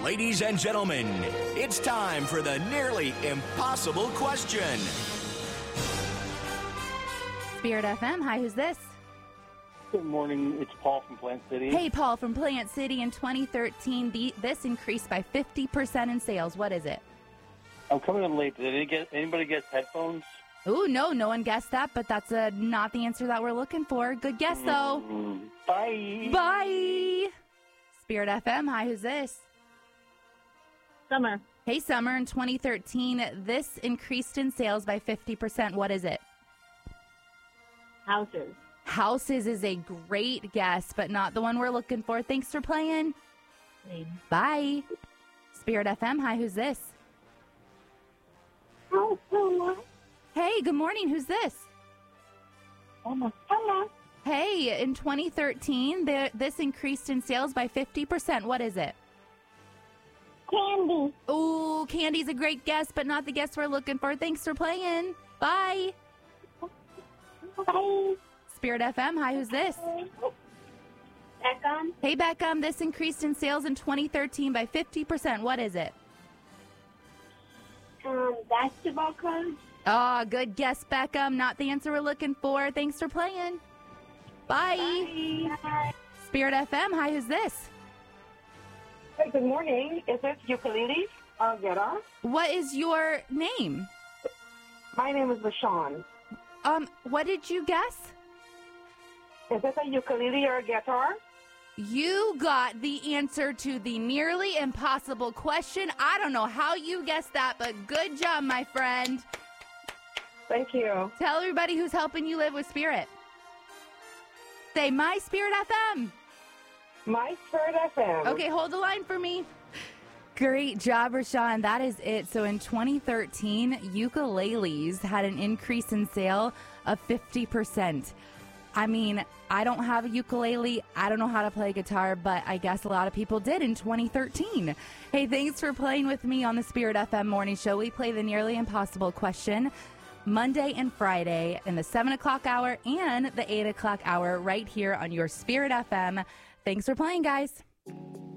Ladies and gentlemen, it's time for the nearly impossible question. Spirit FM, hi, who's this? Good morning. It's Paul from Plant City. Hey, Paul from Plant City. In 2013, this increased by 50% in sales. What is it? I'm coming in late. Did anybody get headphones? Ooh, no one guessed that, but that's not the answer that we're looking for. Good guess, though. Bye. Bye. Spirit FM, hi, who's this? Summer. Hey, Summer. In 2013, this increased in sales by 50%. What is it? Houses. Houses is a great guess, but not the one we're looking for. Thanks for playing. Same. Bye. Spirit FM, hi, who's this? Hello. Hey, good morning. Who's this? Hello. Hey, in 2013, this increased in sales by 50%. What is it? Candy. Ooh, candy's a great guess, but not the guess we're looking for. Thanks for playing. Bye. Bye. Spirit FM, hi, who's this? Beckham. Hey, Beckham, this increased in sales in 2013 by 50%. What is it? Basketball coach. Oh, good guess, Beckham. Not the answer we're looking for. Thanks for playing. Bye. Bye. Spirit FM, hi, who's this? Hey, good morning. Is this ukulele or guitar? What is your name? My name is LaShawn. What did you guess? Is this a ukulele or a guitar? You got the answer to the nearly impossible question. I don't know how you guessed that, but good job, my friend. Thank you. Tell everybody who's helping you live with Spirit. Say, My Spirit FM. My Spirit FM. Okay, hold the line for me. Great job, Rashawn. That is it. So in 2013, ukuleles had an increase in sale of 50%. I mean, I don't have a ukulele. I don't know how to play guitar, but I guess a lot of people did in 2013. Hey, thanks for playing with me on the Spirit FM Morning Show. We play the nearly impossible question Monday and Friday in the 7 o'clock hour and the 8 o'clock hour right here on your Spirit FM. Thanks for playing, guys.